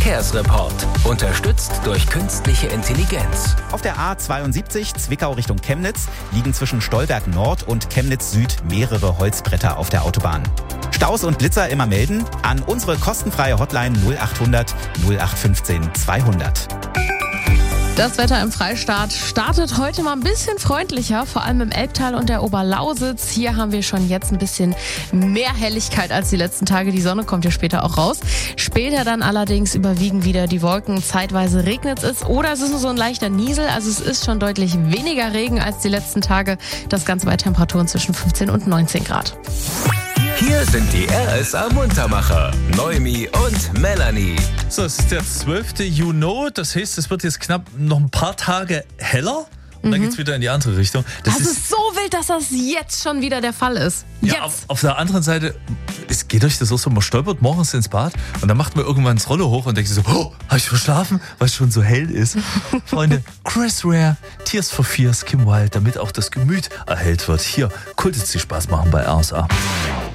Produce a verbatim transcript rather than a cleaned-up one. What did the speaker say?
Verkehrsreport. Unterstützt durch künstliche Intelligenz. Auf der A zweiundsiebzig Zwickau Richtung Chemnitz liegen zwischen Stolberg Nord und Chemnitz Süd mehrere Holzbretter auf der Autobahn. Staus und Blitzer immer melden an unsere kostenfreie Hotline null achthundert null acht fünfzehn zweihundert. Das Wetter im Freistaat startet heute mal ein bisschen freundlicher, vor allem im Elbtal und der Oberlausitz. Hier haben wir schon jetzt ein bisschen mehr Helligkeit als die letzten Tage. Die Sonne kommt ja später auch raus. Später dann allerdings überwiegen wieder die Wolken. Zeitweise regnet es oder es ist nur so ein leichter Niesel. Also es ist schon deutlich weniger Regen als die letzten Tage. Das Ganze bei Temperaturen zwischen fünfzehn und neunzehn Grad. Hier sind die R S A-Muntermacher, Noemi und Melanie. So, es ist der zwölfte Juni, das heißt, es wird jetzt knapp noch ein paar Tage heller und mhm. dann geht es wieder in die andere Richtung. Das, das ist, ist so wild, dass das jetzt schon wieder der Fall ist. Jetzt. Ja, auf, auf der anderen Seite, es geht euch das auch so, man stolpert morgens ins Bad und dann macht man irgendwann das Rolle hoch und denkt sich so, oh, habe ich verschlafen, weil es schon so hell ist. Freunde, Chris Rea, Tears for Fears, Kim Wilde, damit auch das Gemüt erhellt wird. Hier, Kult, die Spaß machen bei R S A.